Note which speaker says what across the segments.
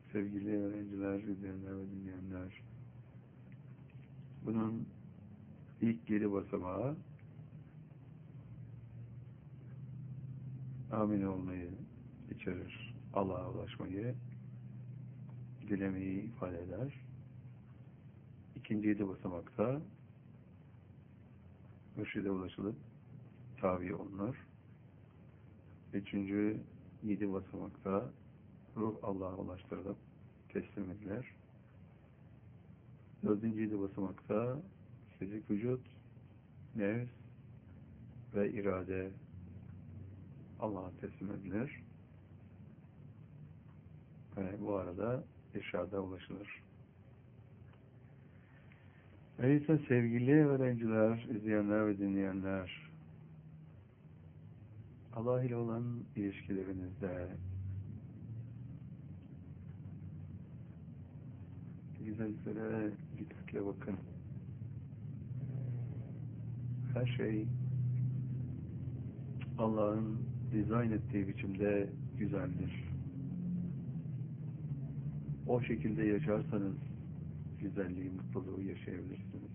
Speaker 1: Sevgili öğrenciler, izleyenler ve dinleyenler, bunun ilk 7 basamağı amin olmayı içerir. Allah'a ulaşmayı, dilemeyi ifade eder. İkinci 7 basamakta mürşide ulaşılıp tabi olunur. Üçüncü 7 basamakta ruh Allah'a ulaştırılıp teslim edilir. Dördüncü 7 basamakta fizik vücut, nefs ve irade Allah'a teslim edilir. Ve bu arada irşada ulaşılır. Öyleyse sevgili öğrenciler, izleyenler ve dinleyenler, Allah ile olan ilişkilerinizde güzelliklere dikkatle bakın. Her şey Allah'ın dizayn ettiği biçimde güzeldir. O şekilde yaşarsanız güzelliği, mutluluğu yaşayabilirsiniz.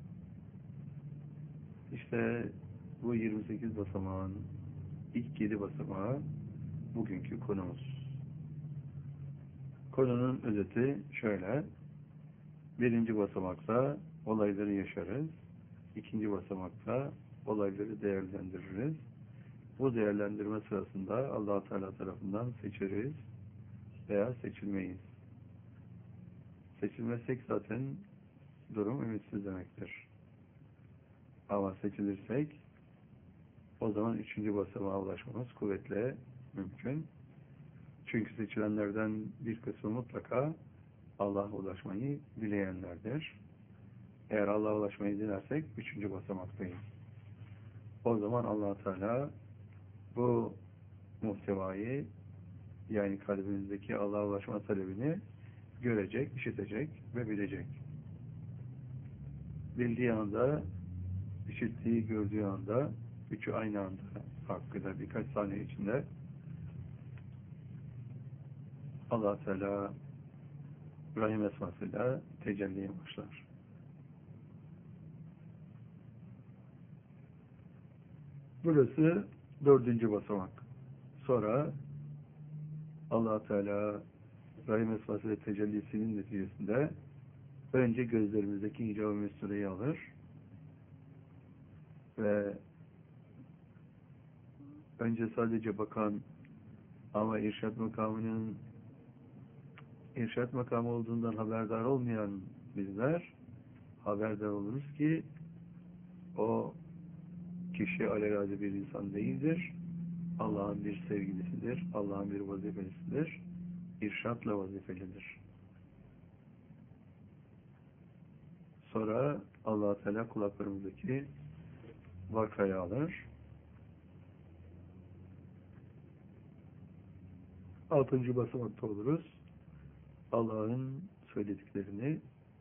Speaker 1: İşte bu 28 basamağın ilk 7 basamağı bugünkü konumuz. Konunun özeti şöyle: birinci basamakta olayları yaşarız. İkinci basamakta olayları değerlendiririz. Bu değerlendirme sırasında Allah Teala tarafından seçeriz veya seçilmeyiz. Seçilmezsek zaten durum ümitsiz demektir. Ama seçilirsek o zaman üçüncü basamağa ulaşmamız kuvvetle mümkün. Çünkü seçilenlerden bir kısmı mutlaka Allah'a ulaşmayı dileyenlerdir. Eğer Allah'a ulaşmayı dilersek üçüncü basamaktayız. O zaman Allah Teala bu muhtevayı, yani kalbimizdeki Allah'a ulaşma talebini görecek, işitecek ve bilecek. Bildiği anda, işittiği, gördüğü anda, üçü aynı anda hakkında birkaç saniye içinde Allah Teala Rahim esmasıyla tecelliye başlar. Burası dördüncü basamak. Sonra Allah Teala Rahim esmasıyla tecellisinin neticesinde önce gözlerimizdeki hicab-ı mestureyi alır ve önce sadece bakan ama irşad makamı olduğundan haberdar olmayan bizler haberdar oluruz ki o kişi alelade bir insan değildir. Allah'ın bir sevgilisidir. Allah'ın bir vazifelisidir. İrşadla vazifelidir. Sonra Allah-u Teala kulaklarımızdaki vakayı alır. 6. basamakta oluruz. Allah'ın söylediklerini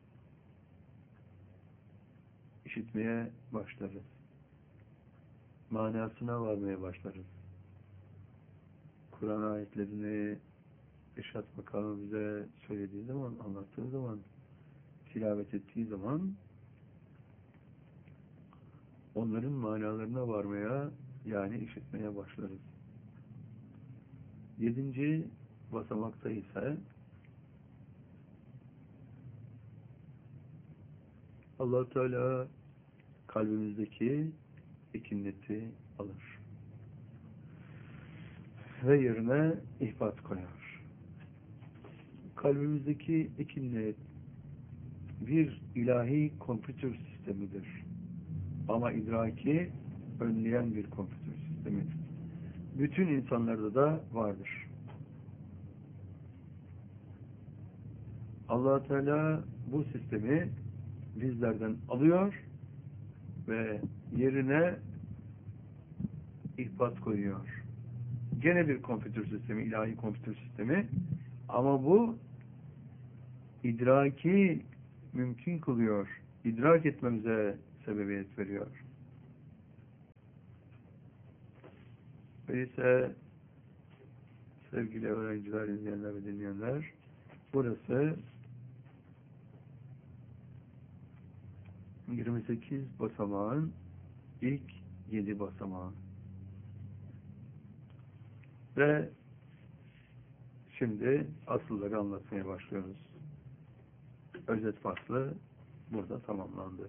Speaker 1: işitmeye başlarız. Manasına varmaya başlarız. Kur'an ayetlerini irşad makamı bize söylediği zaman, anlattığı zaman, tilavet ettiği zaman onların manalarına varmaya, yani işitmeye başlarız. 7. basamakta ise Allah Teala kalbimizdeki ekinleti alır ve yerine ihbat koyar. Kalbimizdeki ekinlet bir ilahi kompütür sistemidir. Ama idraki önleyen bir kompütür sistemidir. Bütün insanlarda da vardır. Allah Teala bu sistemi bizlerden alıyor ve yerine ihbat koyuyor. Gene bir kompütür sistemi, ilahi kompütür sistemi, ama bu idraki mümkün kılıyor. İdrak etmemize sebebiyet veriyor. Öyleyse sevgili öğrenciler, izleyenler ve dinleyenler, Burası 28 basamağın ilk 7 basamağı. Ve şimdi asılları anlatmaya başlıyoruz. Özet faslı burada tamamlandı.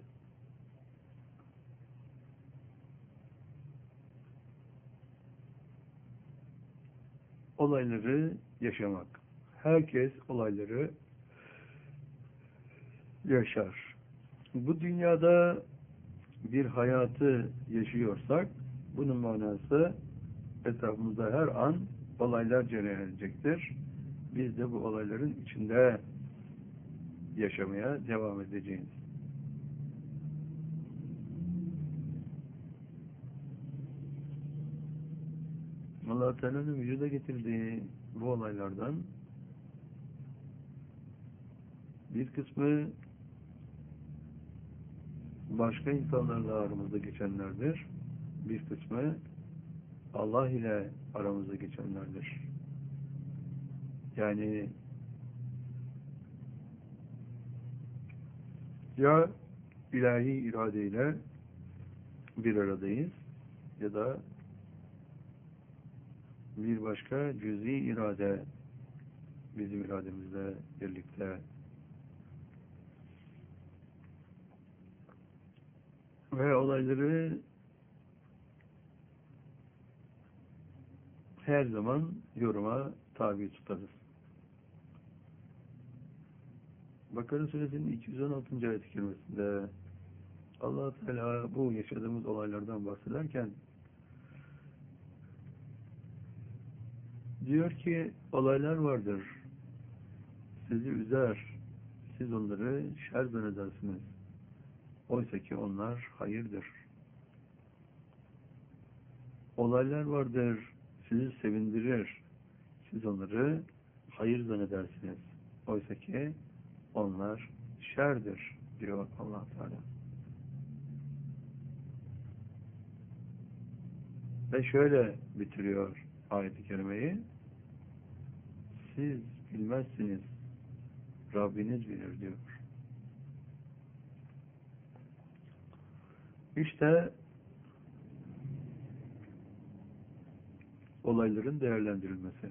Speaker 1: Olayları yaşamak. Herkes olayları yaşar. Bu dünyada bir hayatı yaşıyorsak bunun manası etrafımızda her an olaylar cereyan edecektir. Biz de bu olayların içinde yaşamaya devam edeceğiz. Allah-u Teala'nın vücuda getirdiği bu olaylardan bir kısmı başka insanlarla aramızda geçenlerdir. Bir kısmı Allah ile aramızda geçenlerdir. Yani ya ilahi iradeyle bir aradayız ya da bir başka cüz'i irade bizim irademizle birlikte ve olayları her zaman yoruma tabi tutarız. Bakara Suresinin 216. ayet-i kerimesinde Allah-u Teala bu yaşadığımız olaylardan bahsederken diyor ki olaylar vardır. Sizi üzer. Siz onları şer zannedersiniz. Oysa ki onlar hayırdır. Olaylar vardır. Sizi sevindirir. Siz onları hayır zannedersiniz. Oysa ki onlar şerdir diyor Allah Teala. Ve şöyle bitiriyor ayet-i kerimeyi. Siz bilmezsiniz. Rabbiniz bilir diyor. İşte olayların değerlendirilmesi.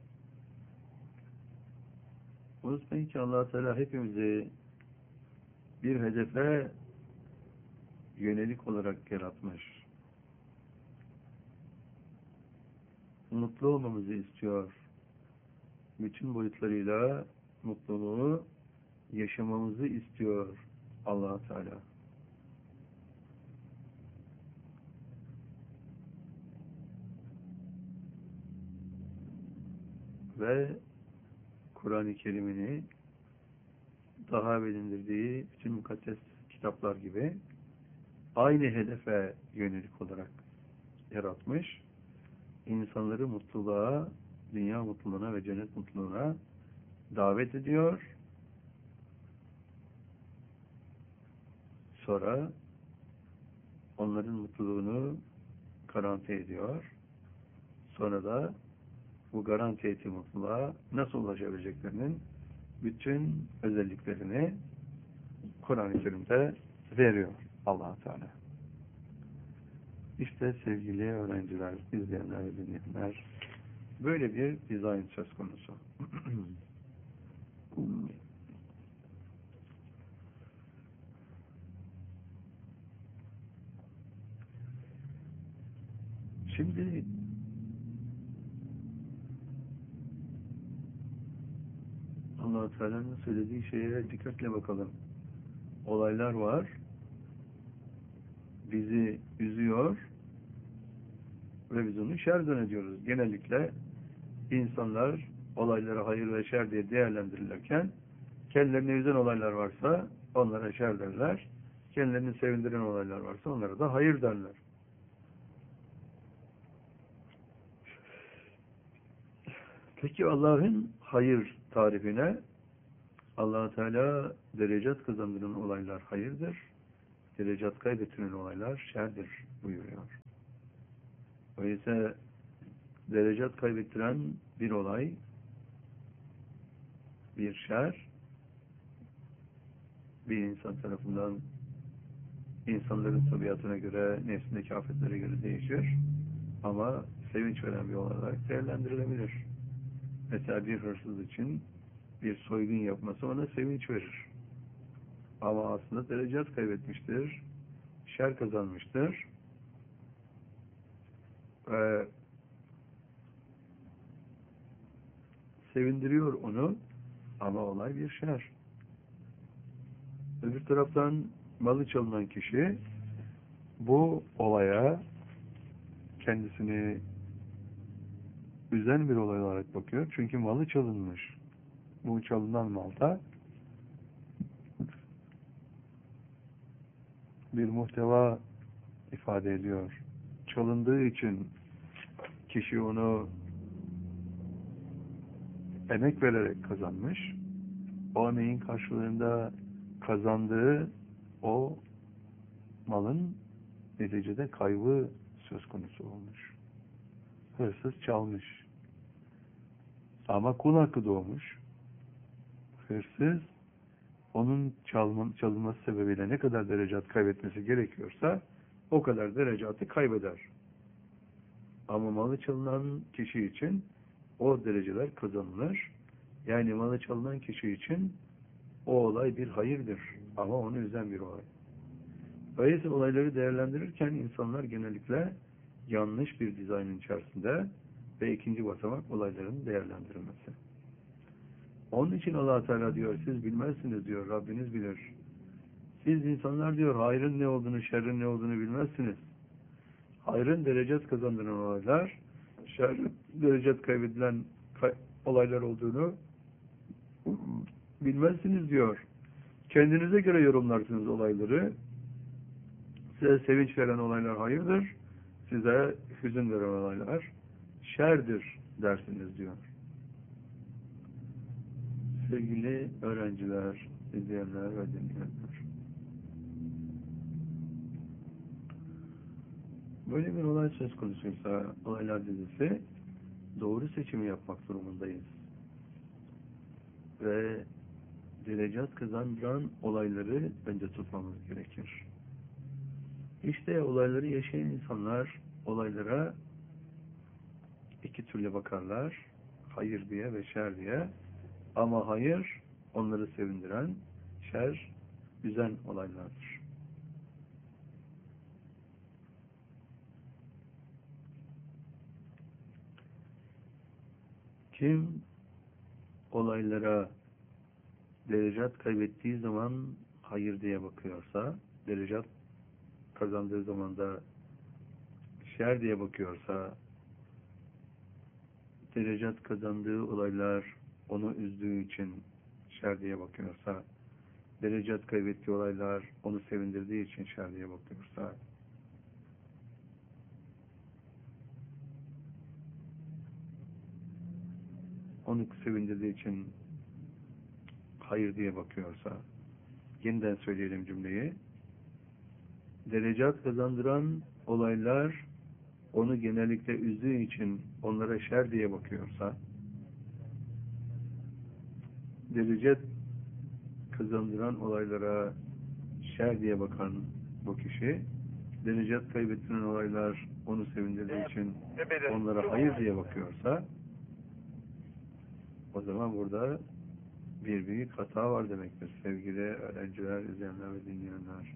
Speaker 1: Unutmayın ki Allah Teala hepimizi bir hedefe yönelik olarak yaratmış. Mutlu olmamızı istiyor. Bütün boyutlarıyla mutluluğu yaşamamızı istiyor Allah Teala. Ve Kur'an-ı Kerim'ini daha bilindirdiği bütün mukaddes kitaplar gibi aynı hedefe yönelik olarak yaratmış. İnsanları mutluluğa, dünya mutluluğuna ve cennet mutluluğuna davet ediyor. Sonra onların mutluluğunu garanti ediyor. Sonra da bu garanti ettiği mutluluğa nasıl ulaşabileceklerinin bütün özelliklerini Kur'an-ı Kerim'de veriyor Allah-u Teala. İşte sevgili öğrenciler, izleyenler ve dinleyenler, böyle bir dizayn söz konusu. Şimdi Allah-u Teala'nın söylediği şeye dikkatle bakalım. Olaylar var, bizi üzüyor ve biz onu şer zannediyoruz. Genellikle insanlar olayları hayır ve şer diye değerlendirirlerken kendilerini üzen olaylar varsa onlara şer derler. Kendilerini sevindiren olaylar varsa onlara da hayır derler. Peki Allah'ın hayır tarifine Allah-u Teala derecat kazandıran olaylar hayırdır, derecat kaybettiren olaylar şerdir buyuruyor. Öyleyse derecat kaybettiren bir olay bir şer bir insan tarafından insanların tabiatına göre, nefsindeki afetlere göre değişir. Ama sevinç veren bir olay olarak değerlendirilebilir. Mesela bir hırsız için bir soygun yapması ona sevinç verir. Ama aslında derecat kaybetmiştir, şer kazanmıştır ve sevindiriyor onu ama olay bir şer. Öbür taraftan malı çalınan kişi bu olaya kendisini üzen bir olay olarak bakıyor. Çünkü malı çalınmış. Bu çalınan malda bir muhteva ifade ediyor. Çalındığı için kişi onu emek vererek kazanmış. O emeğin karşılığında kazandığı o malın neticede kaybı söz konusu olmuş. Hırsız çalmış. Ama kul hakkı doğmuş. Hırsız onun çalınması sebebiyle ne kadar derecat kaybetmesi gerekiyorsa o kadar derecatı kaybeder. Ama malı çalınan kişi için o dereceler kazanılır. Yani malı çalınan kişi için o olay bir hayırdır. Ama onu üzen bir olay. Öyleyse olayları değerlendirirken insanlar genellikle yanlış bir dizaynın içerisinde ve ikinci basamak olayların değerlendirilmesi. Onun için Allah Teala diyor, siz bilmezsiniz diyor, Rabbiniz bilir. Siz insanlar diyor, hayrın ne olduğunu, şerrin ne olduğunu bilmezsiniz. Hayrın derecat kazandıran olaylar, şerrin derecat kaybedilen olaylar olduğunu bilmezsiniz diyor. Kendinize göre yorumlarsınız olayları. Size sevinç veren olaylar hayırdır, size hüzün veren olaylar şerdir dersiniz diyor. Sevgili öğrenciler, izleyenler ve dinleyenler. Böyle bir olay söz konusuysa, olaylar dizisi, doğru seçimi yapmak durumundayız. Ve derecat kazandıran olayları önce tutmamız gerekir. İşte olayları yaşayan insanlar olaylara iki türlü bakarlar. Hayır diye ve şer diye. Ama hayır onları sevindiren, şer üzen olaylardır. Kim olaylara derecat kaybettiği zaman hayır diye bakıyorsa, derecat kazandığı zaman da şer diye bakıyorsa, derecat kazandığı olaylar onu üzdüğü için şer diye bakıyorsa, derecat kaybettiği olaylar onu sevindirdiği için şer diye bakıyorsa, onu sevindirdiği için hayır diye bakıyorsa, yeniden söyleyelim cümleyi, derecat kazandıran olaylar onu genellikle üzdüğü için onlara şer diye bakıyorsa, derecat kazandıran olaylara şer diye bakan bu kişi, derecat kaybettiren olaylar onu sevindirdiği için onlara hayır diye bakıyorsa, o zaman burada bir büyük hata var demektir sevgili öğrenciler, izleyenler ve dinleyenler.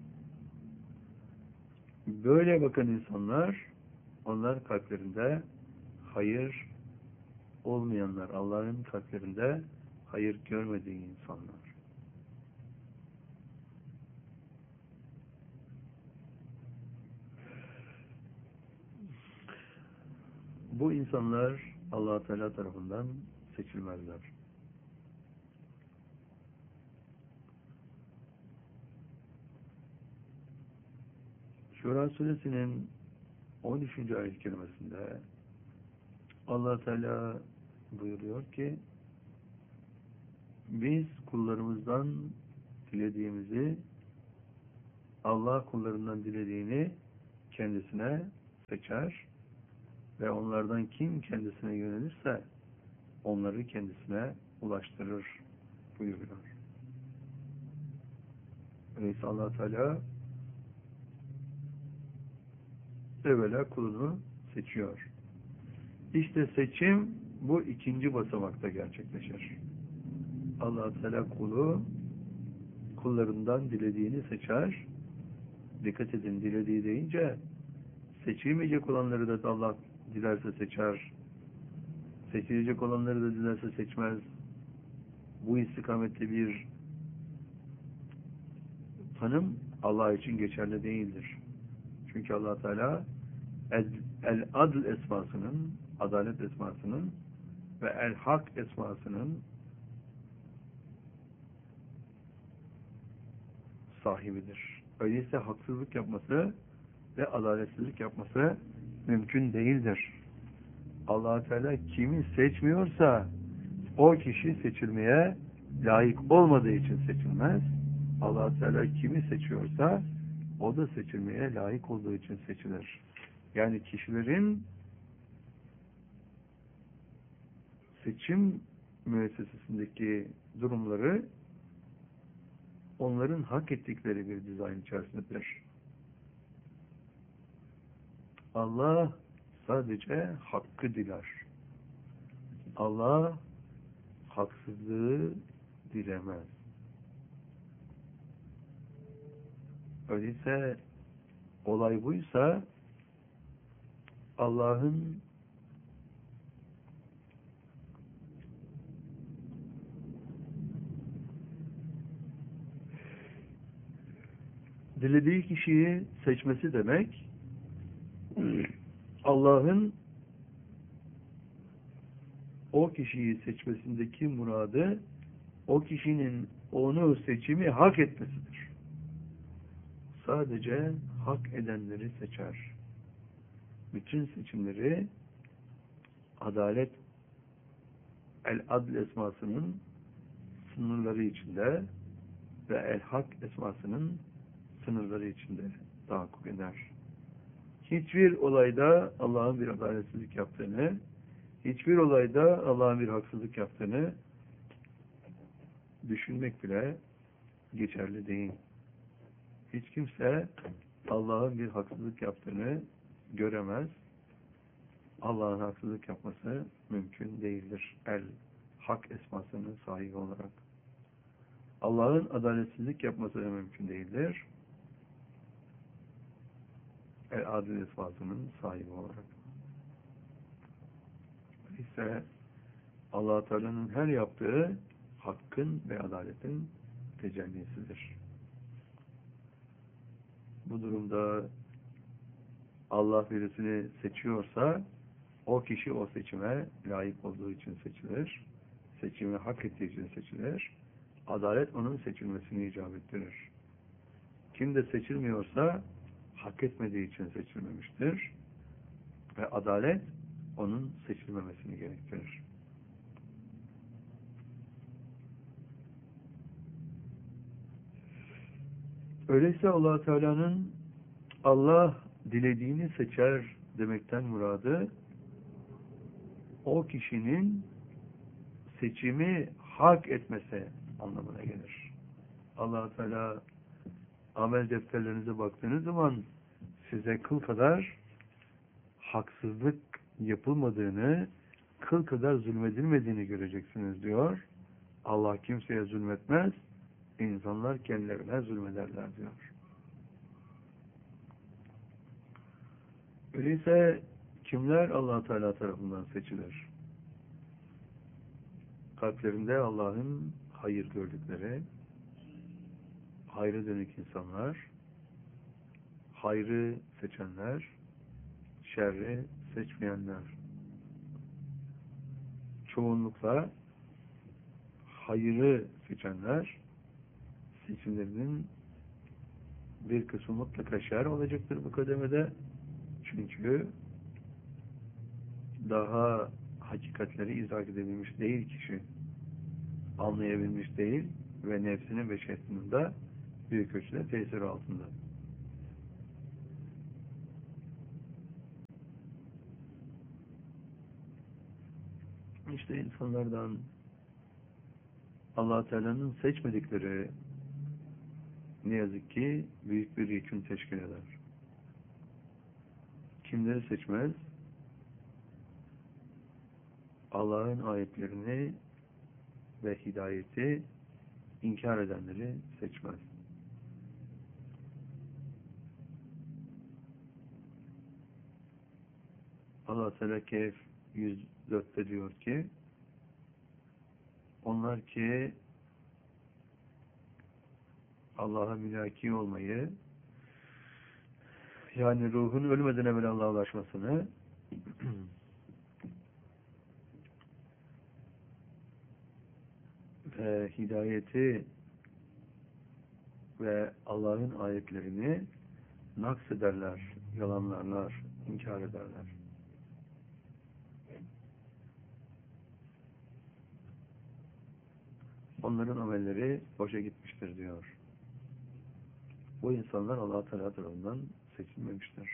Speaker 1: Böyle bakan insanlar, onlar kalplerinde hayır olmayanlar, Allah'ın kalplerinde hayır görmediği insanlar. Bu insanlar Allah Teala tarafından seçilmezler. Şura suresinin 13. ayet-i kerimesinde Allah Teala buyuruyor ki, biz kullarımızdan dilediğimizi, Allah kullarından dilediğini kendisine seçer ve onlardan kim kendisine yönelirse onları kendisine ulaştırır buyuruyor. Öyleyse Allah Teala evvela kulunu seçiyor. İşte seçim bu ikinci basamakta gerçekleşir. Allah Teala kullarından dilediğini seçer. Dikkat edin, dilediği deyince seçilmeyecek olanları da Allah dilerse seçer. Seçilecek olanları da dilerse seçmez. Bu istikamette bir tanım Allah için geçerli değildir. Çünkü Allah Teala el-adl esmasının, adalet esmasının ve el-hak esmasının sahibidir. Öyleyse haksızlık yapması ve adaletsizlik yapması mümkün değildir. Allah Teala kimi seçmiyorsa o kişi seçilmeye layık olmadığı için seçilmez. Allah Teala kimi seçiyorsa o da seçilmeye layık olduğu için seçilir. Yani kişilerin seçim müessesesindeki durumları onların hak ettikleri bir dizayn içerisindedir. Allah sadece hakkı diler. Allah haksızlığı dilemez. Öyleyse olay buysa Allah'ın dilediği kişiyi seçmesi demek Allah'ın o kişiyi seçmesindeki muradı o kişinin onu seçimi hak etmesidir. Sadece hak edenleri seçer. Bütün seçimleri adalet el-adl esmasının sınırları içinde ve el-hak esmasının sınırları içinde tahakkuk eder. Hiçbir olayda Allah'ın bir adaletsizlik yaptığını, hiçbir olayda Allah'ın bir haksızlık yaptığını düşünmek bile geçerli değil. Hiç kimse Allah'ın bir haksızlık yaptığını göremez. Allah'ın haksızlık yapması mümkün değildir. El-hak esmasının sahibi olarak. Allah'ın adaletsizlik yapması da mümkün değildir. El-adil esmasının sahibi olarak. İşte Allah Teala'nın her yaptığı hakkın ve adaletin tecellisidir. Bu durumda Allah birisini seçiyorsa o kişi o seçime layık olduğu için seçilir. Seçimi hak ettiği için seçilir. Adalet onun seçilmesini icap ettirir. Kim de seçilmiyorsa hak etmediği için seçilmemiştir. Ve adalet onun seçilmemesini gerektirir. Öyleyse Allah Teala'nın Allah dilediğini seçer demekten muradı o kişinin seçimi hak etmesi anlamına gelir. Allah Teala amel defterlerinize baktığınız zaman size kıl kadar haksızlık yapılmadığını, kıl kadar zulmedilmediğini göreceksiniz diyor. Allah kimseye zulmetmez, insanlar kendilerine zulmederler diyor. Öyleyse kimler Allah Teala tarafından seçilir? Kalplerinde Allah'ın hayır gördükleri, hayra dönük insanlar, hayrı seçenler, şerri seçmeyenler. Çoğunlukla hayrı seçenler, seçimlerinin bir kısmı mutlaka şer olacaktır bu kademede. Çünkü daha hakikatleri idrak edebilmiş değil kişi. Anlayabilmiş değil ve nefsinin ve şeytanın da büyük ölçüde tesiri altında. İşte insanlardan Allah Teala'nın seçmedikleri ne yazık ki büyük bir yükün teşkil eder. Kimleri seçmez? Allah'ın ayetlerini ve hidayeti inkar edenleri seçmez. Allah Teala Kehf 104'te diyor ki, onlar ki Allah'a mülaki olmayı, yani ruhun ölmeden evvel Allah'a ulaşmasını ve hidayeti ve Allah'ın ayetlerini naksederler, yalanlarlar, inkar ederler. Onların amelleri boşa gitmiştir diyor. Bu insanlar Allah Teala tarafından seçilmemiştir.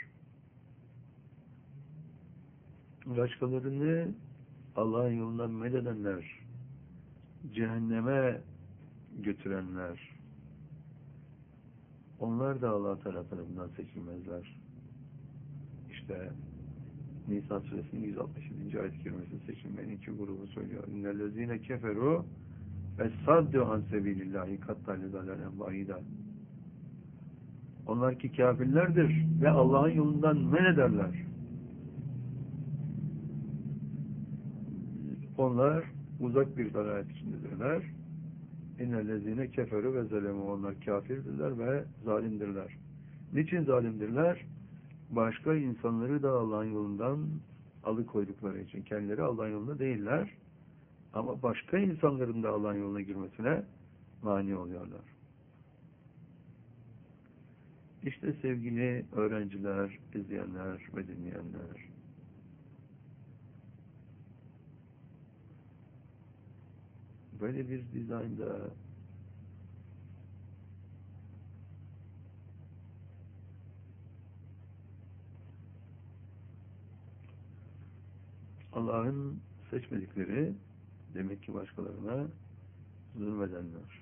Speaker 1: Başkalarını Allah'ın yolundan mededenler, cehenneme götürenler, onlar da Allah Teala tarafından seçilmezler. İşte Nisa suresinin 167. ayet-i kerimesi seçilmeyen iki grubu söylüyor. İnnellezine keferu ve saddu an sebilillahi kattali dalalen bahida. Onlar ki kafirlerdir ve Allah'ın yolundan men ederler. Onlar uzak bir dalalet içindedirler. İnnellezine keferu ve zelemu. Onlar kafirdirler ve zalimdirler. Niçin zalimdirler? Başka insanları da Allah'ın yolundan alıkoydukları için. Kendileri Allah'ın yolunda değiller. Ama başka insanların da Allah'ın yoluna girmesine mani oluyorlar. İşte sevgili öğrenciler, izleyenler ve dinleyenler, böyle bir dizaynda Allah'ın seçmedikleri demek ki başkalarına zulmedenler.